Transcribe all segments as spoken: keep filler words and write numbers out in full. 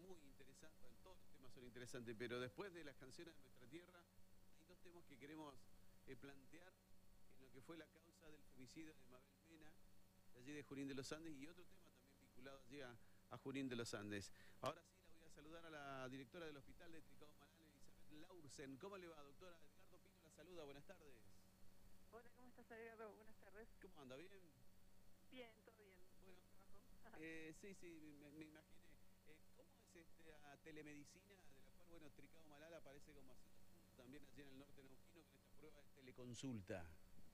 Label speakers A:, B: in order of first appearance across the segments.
A: muy interesante, bueno, todos los temas son interesantes, pero después de las canciones de nuestra tierra, hay dos temas que queremos eh, plantear en lo que fue la causa del femicidio de Mabel Mena, de allí de Junín de los Andes, y otro tema también vinculado allí a, a Junín de los Andes. Ahora sí la voy a saludar a la directora del Hospital de Tricao Malal, Elizabeth Laursen. ¿Cómo le va, doctora? Edgardo Pino la saluda, buenas tardes.
B: Hola, ¿cómo estás, Edgardo? Buenas tardes.
A: ¿Cómo anda? ¿Bien?
B: Bien, todo bien.
A: Bueno,
B: ¿Trabajo?
A: eh, sí, sí, me, me imaginé. Eh, ¿Cómo es esta telemedicina de la cual, bueno, Tricao Malal aparece como así, también allí en el norte neuquino con esta prueba de teleconsulta?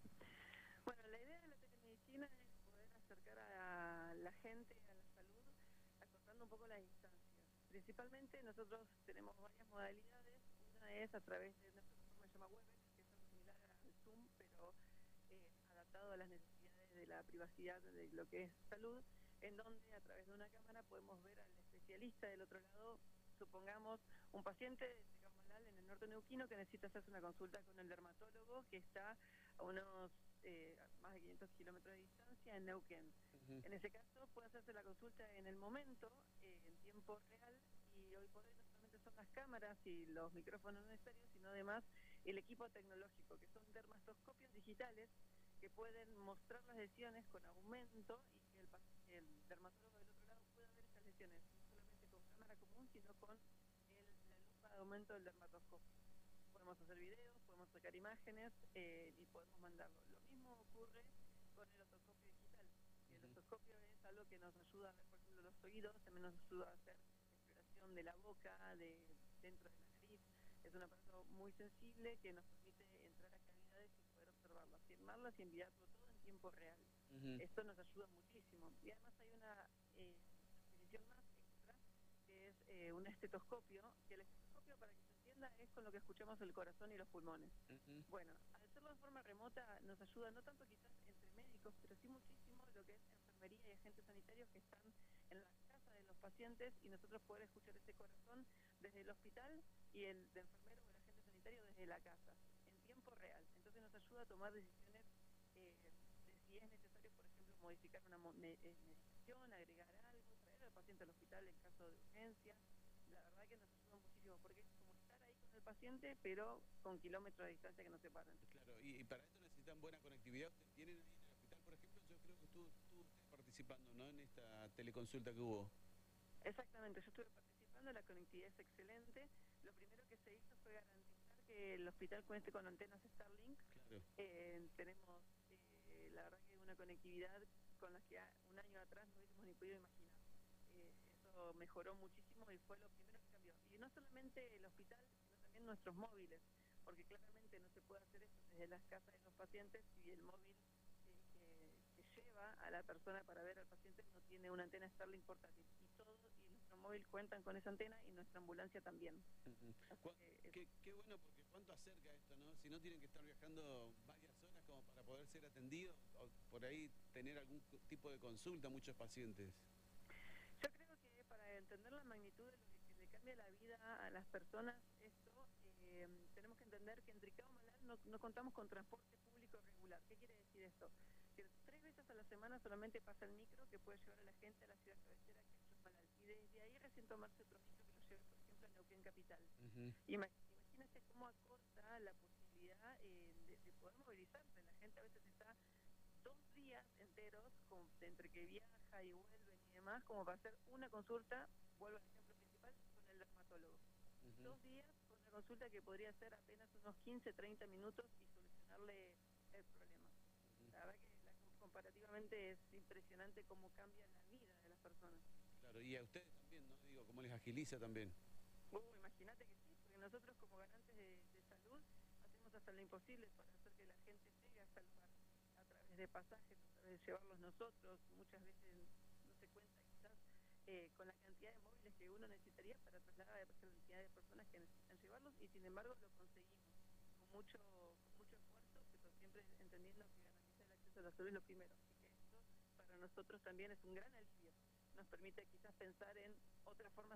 B: Bueno, la idea de la telemedicina es poder acercar a la gente a la salud, acortando un poco las distancias. Principalmente nosotros tenemos varias modalidades. Una es a través de una plataforma que se llama Webex, que es algo similar al Zoom, pero eh, adaptado a las necesidades de la privacidad de lo que es salud, en donde a través de una cámara podemos ver al especialista del otro lado. Supongamos un paciente de Tricao Malal en el norte neuquino que necesita hacerse una consulta con el dermatólogo que está a unos eh, más de quinientos kilómetros de distancia en Neuquén.
A: Uh-huh.
B: En ese caso puede hacerse la consulta en el momento, eh, en tiempo real, y hoy por hoy no solamente son las cámaras y los micrófonos necesarios, sino además el equipo tecnológico, que son dermatoscopios digitales que pueden mostrar las lesiones con aumento y que el, el dermatólogo del otro lado pueda ver esas lesiones, no solamente con cámara común, sino con el, la lupa de aumento del dermatoscopio. Podemos hacer videos, podemos sacar imágenes eh, y podemos mandarlo. Lo mismo ocurre con el otoscopio digital. El
A: Uh-huh.
B: otoscopio es algo que nos ayuda a ver, por ejemplo, los oídos, también nos ayuda a hacer exploración de la boca, de dentro de la nariz. Es un aparato muy sensible que nos permite entrar a cavidades y poder observarlas, firmarlas y enviarlo todo en tiempo real.
A: Uh-huh.
B: Esto nos ayuda muchísimo. Y además hay una eh, adquisición más extra, que es eh, un estetoscopio, que el estetoscopio, para que se entienda, es con lo que escuchamos el corazón y los pulmones.
A: Uh-huh.
B: Bueno, al hacerlo de forma remota nos ayuda no tanto quizás entre médicos, pero sí muchísimo lo que es enfermería y agentes sanitarios que están en las casas de los pacientes, y nosotros poder escuchar ese corazón desde el hospital y el de enfermero o el agente sanitario desde la casa, en tiempo real. Entonces nos ayuda a tomar decisiones eh, de si es necesario, por ejemplo, modificar una me eh, medicación, agregar algo, traer al paciente al hospital en caso de urgencia. La verdad que nos ayuda muchísimo, porque es como estar ahí con el paciente, pero con kilómetros de distancia que nos separan.
A: Claro, y, y para esto necesitan buena conectividad. ¿Ustedes tienen ahí en el hospital, por ejemplo? Yo creo que estuvo, estuvo usted participando, ¿no?, en esta teleconsulta que hubo.
B: Exactamente, yo estuve participando, la conectividad es excelente. Lo primero que se hizo fue garantizar que el hospital cuente con antenas Starlink.
A: Claro.
B: Eh, tenemos, eh, la verdad que una conectividad con la que un año atrás no hubiésemos ni podido imaginar. Eh, eso mejoró muchísimo y fue lo primero que cambió. Y no solamente el hospital, sino también nuestros móviles, porque claramente no se puede hacer esto desde las casas de los pacientes si el móvil que, que lleva a la persona para ver al paciente no tiene una antena Starlink portátil. Y todos y nuestro móvil cuentan con esa antena, y nuestra ambulancia también.
A: Uh-huh.
B: que
A: qué, qué bueno, porque cuánto acerca esto, ¿no? Si no tienen que estar viajando varias horas como para poder ser atendidos, o por ahí tener algún tipo de consulta a muchos pacientes.
B: Yo creo que para entender la magnitud de lo que le cambia la vida a las personas esto, eh, tenemos que entender que en Tricao Malal no, no contamos con transporte público regular. ¿Qué quiere decir esto? Que tres veces a la semana solamente pasa el micro que puede llevar a la gente a la ciudad cabecera, que es Malal, y desde ahí recién tomarse otro micro que lo lleve, por ejemplo, a Neuquén Capital.
A: Uh-huh.
B: Imagínense cómo acorta la posibilidad eh, de, de poder movilizarse. La gente a veces está dos días enteros con, entre que viaja y vuelven y demás, como para hacer una consulta, vuelvo al ejemplo principal, con el dermatólogo. Uh-huh. Dos días con una consulta que podría ser apenas unos quince, treinta minutos y solucionarle el problema. Uh-huh. La verdad que la, comparativamente es impresionante cómo cambia la vida de las personas.
A: Claro, y a ustedes también, ¿no? Digo, cómo les agiliza también.
B: Uh, imagínate que sí, porque nosotros como garantes de, de salud hacemos hasta lo imposible para hacer que la gente llegue hasta el lugar, a través de pasajes, a través de llevarlos nosotros. Muchas veces no se cuenta quizás eh, con la cantidad de móviles que uno necesitaría para trasladar a la cantidad de personas que necesitan llevarlos, y sin embargo lo conseguimos con mucho, con mucho esfuerzo, pero siempre entendiendo que garantizar el acceso a la salud es lo primero. Así que esto para nosotros también es un gran alivio. Nos permite quizás pensar en otras formas